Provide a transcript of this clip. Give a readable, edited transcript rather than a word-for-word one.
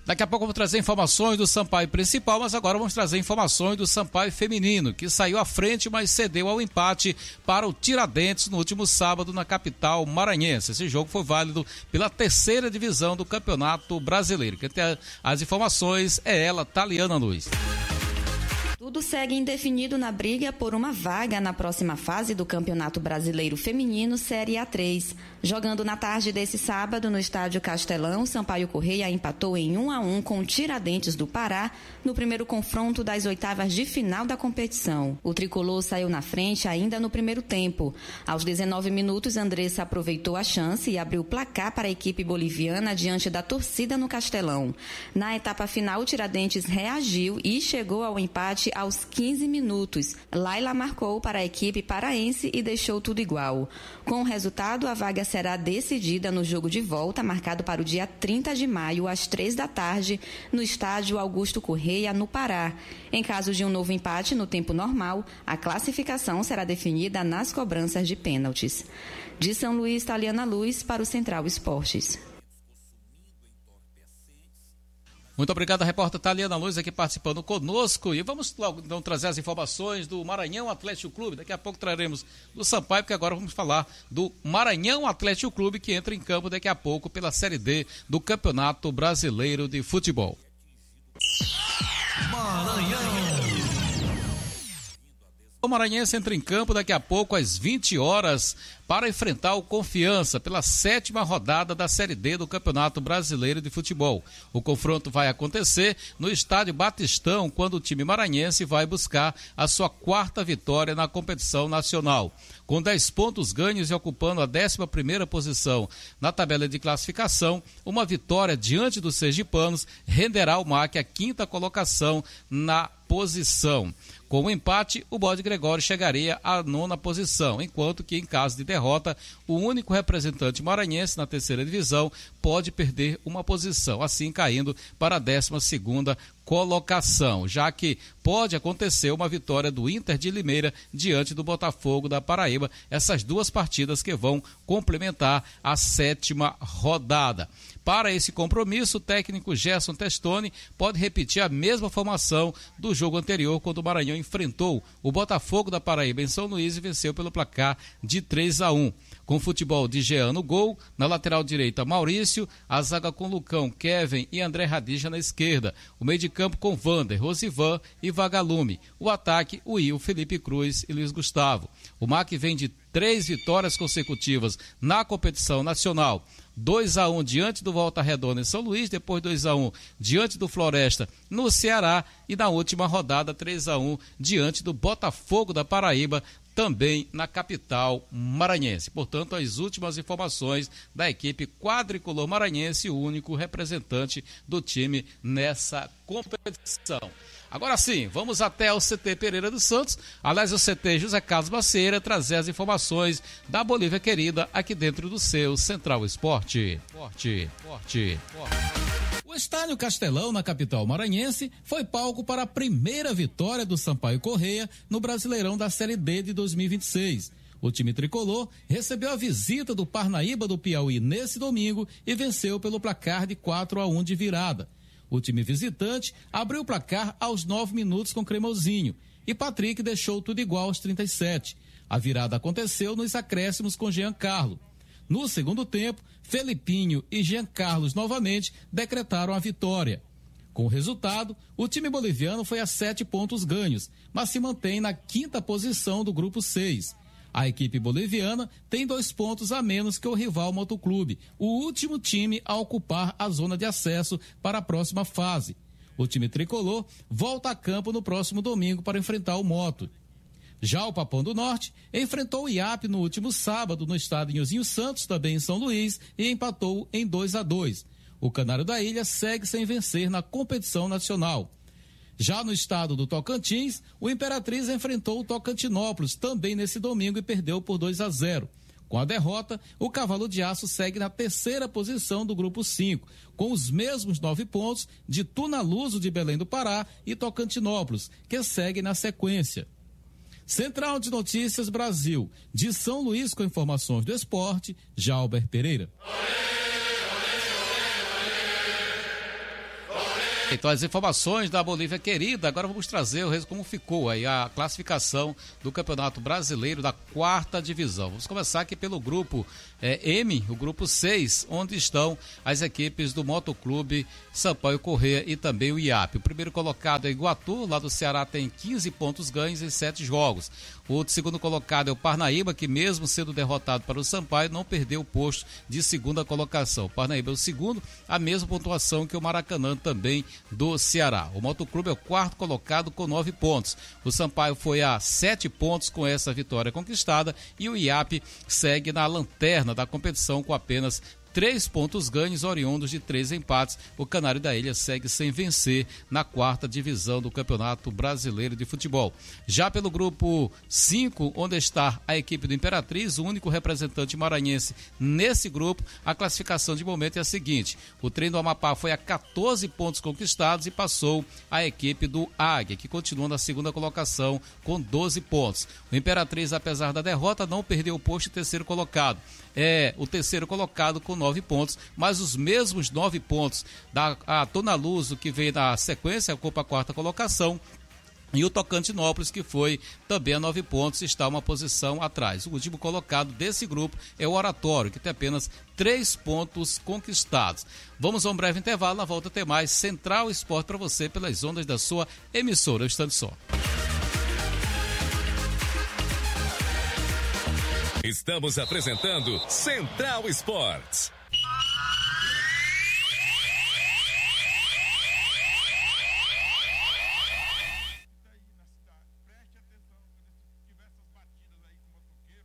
Daqui a pouco vamos trazer informações do Sampaio principal, mas agora vamos trazer informações do Sampaio feminino, que saiu à frente, mas cedeu ao empate para o Tiradentes no último sábado na capital maranhense. Esse jogo foi válido pela terceira divisão do Campeonato Brasileiro. Quem tem as informações é ela, Taliana Luiz. Tudo segue indefinido na briga por uma vaga na próxima fase do Campeonato Brasileiro Feminino Série A3. Jogando na tarde desse sábado no Estádio Castelão, Sampaio Corrêa empatou em 1-1 com o Tiradentes do Pará no primeiro confronto das oitavas de final da competição. O tricolor saiu na frente ainda no primeiro tempo. Aos 19 minutos, Andressa aproveitou a chance e abriu o placar para a equipe boliviana diante da torcida no Castelão. Na etapa final, o Tiradentes reagiu e chegou ao empate aos 15 minutos. Laila marcou para a equipe paraense e deixou tudo igual. Com o resultado, a vaga será decidida no jogo de volta, marcado para o dia 30 de maio, às 3 da tarde, no estádio Augusto Corrêa, no Pará. Em caso de um novo empate no tempo normal, a classificação será definida nas cobranças de pênaltis. De São Luís, Taliana Luz, para o Central Esportes. Muito obrigado, a repórter Taliana Luz aqui participando conosco, e vamos logo então trazer as informações do Maranhão Atlético Clube. Daqui a pouco traremos do Sampaio, porque agora vamos falar do Maranhão Atlético Clube, que entra em campo daqui a pouco pela Série D do Campeonato Brasileiro de Futebol. O Maranhense entra em campo daqui a pouco às 20 horas para enfrentar o Confiança pela 7ª rodada da Série D do Campeonato Brasileiro de Futebol. O confronto vai acontecer no Estádio Batistão, quando o time maranhense vai buscar a sua 4ª vitória na competição nacional. Com 10 pontos ganhos e ocupando a 11ª posição na tabela de classificação, uma vitória diante dos sergipanos renderá ao MAC a 5ª colocação na posição. Com o empate, o Bode Gregório chegaria à 9ª posição, enquanto que, em caso de derrota, o único representante maranhense na terceira divisão pode perder uma posição, assim caindo para a 12ª colocação, já que pode acontecer uma vitória do Inter de Limeira diante do Botafogo da Paraíba, essas duas partidas que vão complementar a 7ª rodada. Para esse compromisso, o técnico Gerson Testoni pode repetir a mesma formação do jogo anterior, quando o Maranhão enfrentou o Botafogo da Paraíba em São Luís e venceu pelo placar de 3-1. Com futebol de Jean no gol, na lateral direita Maurício, a zaga com Lucão, Kevin e André Radija na esquerda, o meio de campo com Vander, Rosivan e Vagalume, o ataque, o Will, Felipe Cruz e Luiz Gustavo. O MAC vem de 3 vitórias consecutivas na competição nacional. 2-1 diante do Volta Redonda em São Luís, depois 2-1 diante do Floresta no Ceará e na última rodada 3-1 diante do Botafogo da Paraíba, também na capital maranhense. Portanto, as últimas informações da equipe quadricolor maranhense, o único representante do time nessa competição. Agora sim, vamos até o CT Pereira dos Santos, aliás, o CT José Carlos Macieira, trazer as informações da Bolívia querida aqui dentro do seu Central Esporte. O Estádio Castelão, na capital maranhense, foi palco para a primeira vitória do Sampaio Corrêa no Brasileirão da Série D de 2026. O time tricolor recebeu a visita do Parnaíba do Piauí nesse domingo e venceu pelo placar de 4-1 de virada. O time visitante abriu o placar aos 9 minutos com Cremosinho e Patrick deixou tudo igual aos 37. A virada aconteceu nos acréscimos com Jean Carlos. No segundo tempo, Felipinho e Jean Carlos novamente decretaram a vitória. Com o resultado, o time boliviano foi a 7 pontos ganhos, mas se mantém na 5ª posição do grupo 6. A equipe boliviana tem 2 pontos a menos que o rival Motoclube, o último time a ocupar a zona de acesso para a próxima fase. O time tricolor volta a campo no próximo domingo para enfrentar o Moto. Já o Papão do Norte enfrentou o IAP no último sábado no estádio Nhozinho Santos, também em São Luís, e empatou em 2-2. O Canário da Ilha segue sem vencer na competição nacional. Já no estado do Tocantins, o Imperatriz enfrentou o Tocantinópolis também nesse domingo e perdeu por 2-0. Com a derrota, o Cavalo de Aço segue na 3ª posição do grupo 5, com os mesmos 9 pontos de Tunaluso de Belém do Pará e Tocantinópolis, que segue na sequência. Central de Notícias Brasil, de São Luís, com informações do esporte, Jalber Pereira. Então, as informações da Bolívia querida, agora vamos trazer como ficou aí a classificação do Campeonato Brasileiro da 4ª Divisão. Vamos começar aqui pelo grupo M, o grupo 6, onde estão as equipes do Motoclube Sampaio Corrêa e também o IAP. O primeiro colocado é Iguatu, lá do Ceará, tem 15 pontos ganhos em 7 jogos. O segundo colocado é o Parnaíba, que mesmo sendo derrotado para o Sampaio, não perdeu o posto de segunda colocação. O Parnaíba é o segundo, a mesma pontuação que o Maracanã também do Ceará. O Motoclube é o 4º colocado com 9 pontos. O Sampaio foi a 7 pontos com essa vitória conquistada e o IAP segue na lanterna da competição com apenas 3 pontos ganhos oriundos de 3 empates. O Canário da Ilha segue sem vencer na 4ª divisão do Campeonato Brasileiro de Futebol. Já pelo grupo 5, onde está a equipe do Imperatriz, o único representante maranhense nesse grupo, a classificação de momento é a seguinte: o Trem do Amapá foi a 14 pontos conquistados e passou a equipe do Águia, que continua na segunda colocação com 12 pontos. O Imperatriz, apesar da derrota, não perdeu o posto de terceiro colocado. É o terceiro colocado com 9 pontos, mas os mesmos 9 pontos da Tona Luso, que veio na sequência, ocupa a 4ª colocação, e o Tocantinópolis, que foi também a 9 pontos, está uma posição atrás. O último colocado desse grupo é o Oratório, que tem apenas 3 pontos conquistados. Vamos a um breve intervalo, na volta tem mais Central Esporte para você pelas ondas da sua emissora. Um instante só. Estamos apresentando Central Esportes.